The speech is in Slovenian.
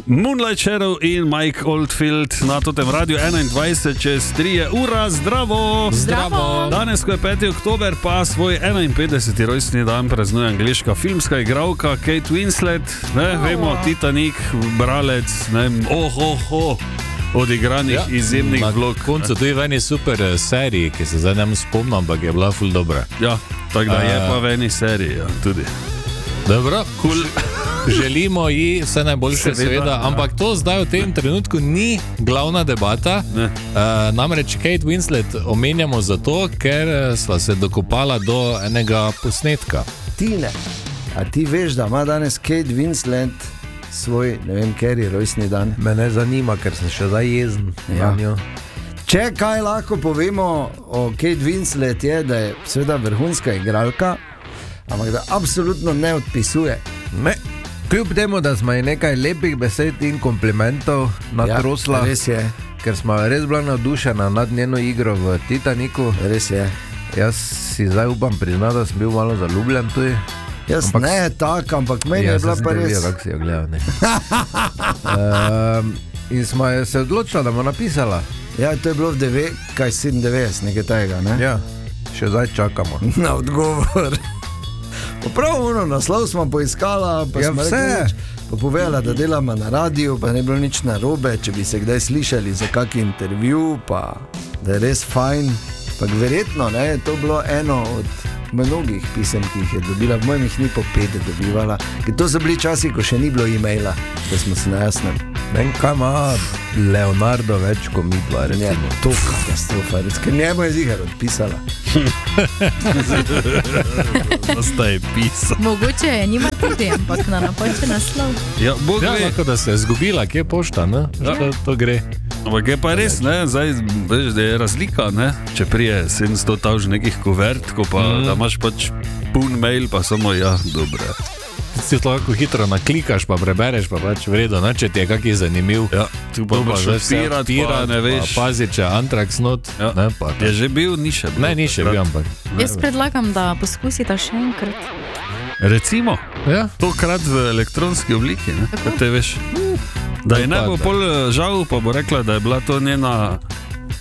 Moonlight Shadow in Mike Oldfield na totem radiju 21 čez 3 ura. Zdravo! Zdravo! Danes, ko je 5. oktober, pa svoj 51. rojstni dan praznuje angleška filmska igralka Kate Winslet. Vemo, Titanic, bralec, odigranih izjemnih vlog. Na koncu tudi v eni super seriji, ki se zdaj ne spomnim, ampak je bila ful dobra. Ja, tako da je pa v eni seriji tudi. Dobro, cool. Želimo ji vse najboljše, seveda, ampak to zdaj v tem trenutku ni glavna debata. Namreč Kate Winslet omenjamo zato, ker sva se dokopala do enega posnetka. Tine, a ti veš, da ima danes Kate Winslet svoj, ne vem, keri rojstni dan? Me ne zanima, ker sem še zdaj jezen. Ja. Če kaj lahko povemo o Kate Winslet je, da je seveda vrhunska igralka, ampak da absolutno ne odpisuje. Ne. Kljub temu, da smo ji nekaj lepih besed in komplimentov natrosla, res je. Ker smo res bila navdušena nad njeno igro v Titaniku. Res je. Jaz si zdaj upam priznati, da sem bil malo zaljubljen tudi. Jaz ampak, ne tako, ampak meni je bila pa res. Jaz sem kako si jo gledal, ne. In smo se odločila, da bomo napisala. Ja, to je bilo v 97, nekaj tega, ne? Ja, še zdaj čakamo. Na odgovor. Prav, naslov smo poiskala, pa smo rekli, pa povedala, da delamo na radiju, pa ne bilo nič narobe, če bi se kdaj slišali za kak intervju, pa da je res fajn. Pa verjetno, ne, je to bilo eno od mnogih pisem, ki jih je dobila, v mojem jih ni po 5 dobivala, ker to so bili časi, ko še ni bilo e-maila, da smo se na jasnem. Vem, kaj ima Leonardo več kot mi dva, recimo. To katastrofa, ker njemu je zigar odpisala. Osta je pisal. Mogoče je nima tudi, ampak na napačen naslov. Ja, Bog ve. Lahko da se je zgubila, kje je pošta, ne? To gre. Ampak je pa res, ne, zdaj veš, da je razlika, ne, če prije 700 nekih kuvert, ko pa da imaš pač pun mail, pa samo ja, dobre. Si to lahko hitro naklikaš, pa prebereš, pa pač vredo, ne, če ti je kaký zanimiv. Ja, tu pa moraš odpira, ne veš. Pa pazi, če Antrax not, ja. Ne, pa. Je že bil, ni še bil. Ne, ni še bil, ampak. Jaz predlagam, da poskusite še enkrat. Recimo, ja. Tokrat v elektronski obliki, ne, kot te veš. Da je ne bo pol žal, pa bo rekla, da je bila to njena